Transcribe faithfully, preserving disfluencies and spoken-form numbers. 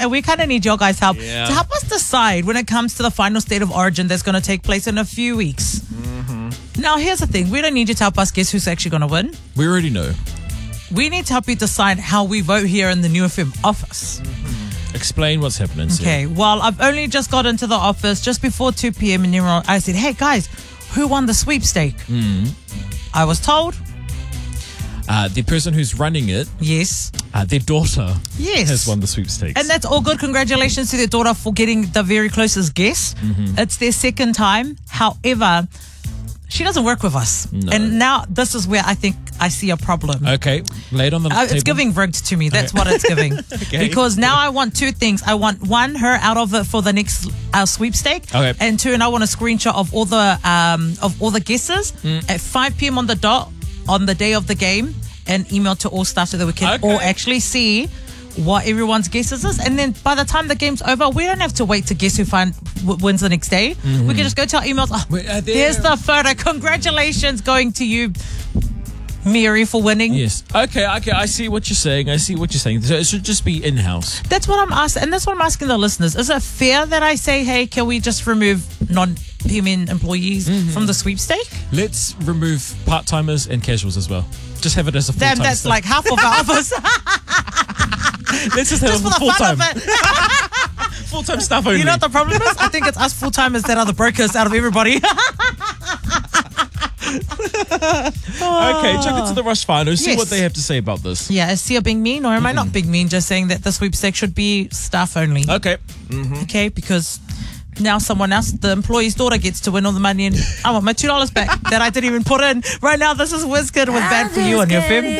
So we kind of need your guys' help Yeah. to help us decide when it comes to the final State of Origin that's going to take place in a few weeks. Mm-hmm. Now, here's the thing. We don't need you to help us guess who's actually going to win. We already know. We need to help you decide how we vote here in the New F M office. Explain what's happening. Sia. Okay, well, I've only just got into the office just before two p.m. and I said, hey, guys, who won the sweepstake? Mm. I was told, Uh, the person who's running it, yes. uh, their daughter, Yes. has won the sweepstakes. And that's all good. Congratulations to their daughter for getting the very closest guess. Mm-hmm. It's their second time. However, she doesn't work with us. No. And now this is where I think I see a problem. Okay, lay it on the Uh, table. it's giving rigged to me. That's Okay. what it's giving. Okay. Because now I want two things. I want one, her out of it for the next uh, sweepstake. Okay. And two, and I want a screenshot of all the um of all the guesses Mm. at five p.m. on the dot on the day of the game, and email to all staff so that we can Okay. all actually see what everyone's guesses is. And then by the time the game's over, we don't have to wait to guess who find, w- wins the next day. We can just go to our emails. Oh, Wait, uh, there- here's the photo. Congratulations going to you, Mary, for winning. Yes. Okay, okay, I see what you're saying. I see what you're saying. So it should just be in-house. That's what I'm asking, and that's what I'm asking the listeners. Is it fair that I say, hey, can we just remove non-P M N employees Mm-hmm. from the sweepstake? Let's remove part-timers and casuals as well. Just have it as a full-time Damn, that's staff. like half of our office. Let's just have Just it for the fun full-time. of it. Full-time staff only. You know what the problem is? I think it's us full-timers that are the brokers out of everybody. Okay, check it to the Rush Final. See Yes. what they have to say about this. Yeah, is Sia being mean, or am I not being mean, just saying that the sweepstake should be staff only? Okay. Okay, because now someone else, the employee's daughter, gets to win all the money, and I want my two dollars back that I didn't even put in. Right now, this is Wizkid with Bad For You on your F M.